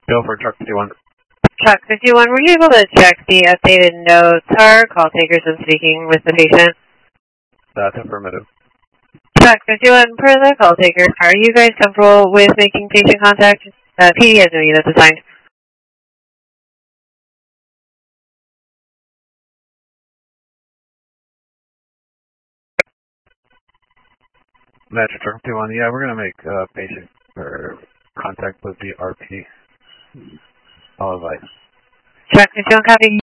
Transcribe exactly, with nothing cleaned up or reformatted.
Bill for truck fifty-one. Truck fifty-one, were you able to check the updated notes? Are call takers when speaking with the patient? That's affirmative. Truck fifty-one, per the call taker, are you guys comfortable with making patient contact? Uh, P D has no units assigned. Metro truck fifty-one, yeah, we're going to make uh, patient or contact with the R P. All advice. Truck fifty-one, copy.